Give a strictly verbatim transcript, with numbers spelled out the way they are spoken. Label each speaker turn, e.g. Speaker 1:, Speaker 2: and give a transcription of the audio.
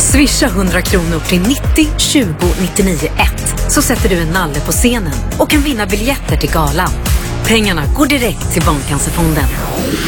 Speaker 1: Swisha hundra kronor till nittio tjugo nittionio ett så sätter du en nalle på scenen och kan vinna biljetter till galan. Pengarna går direkt till Barncancerfonden.